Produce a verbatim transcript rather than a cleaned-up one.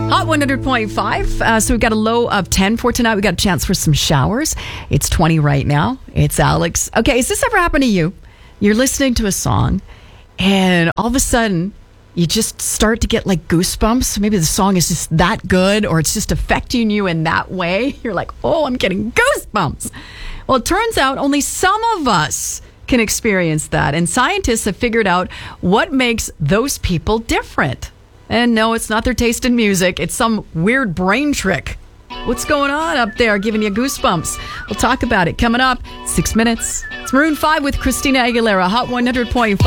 Hot one hundred point five. Uh, so we've got a low of ten for tonight. We got a chance for some showers. It's twenty right now. It's Alex. Okay, has this ever happened to you? You're listening to a song, and all of a sudden, you just start to get like goosebumps. Maybe the song is just that good, or it's just affecting you in that way. You're like, oh, I'm getting goosebumps. Well, it turns out only some of us can experience that. And scientists have figured out what makes those people different. And no, it's not their taste in music. It's some weird brain trick. What's going on up there giving you goosebumps? We'll talk about it coming up. Six minutes. It's Maroon five with Christina Aguilera. Hot one hundred point five.